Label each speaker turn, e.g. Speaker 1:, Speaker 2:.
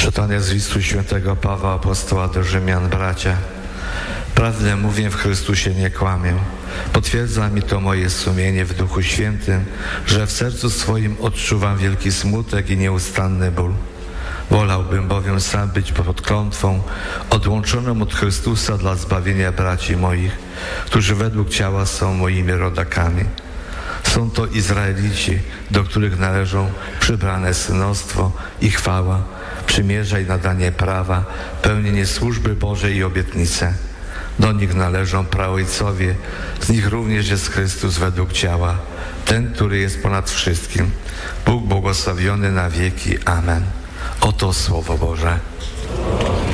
Speaker 1: Czytanie z listu świętego Pawła Apostoła do Rzymian. Bracia, prawdę mówię, w Chrystusie nie kłamię. Potwierdza mi to moje sumienie w Duchu Świętym, że w sercu swoim odczuwam wielki smutek i nieustanny ból. Wolałbym bowiem sam być pod klątwą, odłączonym od Chrystusa dla zbawienia braci moich, którzy według ciała są moimi rodakami. Są to Izraelici, do których należą przybrane synostwo i chwała, przymierza i nadanie prawa, pełnienie służby Bożej i obietnice. Do nich należą praojcowie, z nich również jest Chrystus według ciała, ten, który jest ponad wszystkim. Bóg błogosławiony na wieki. Amen. Oto Słowo Boże.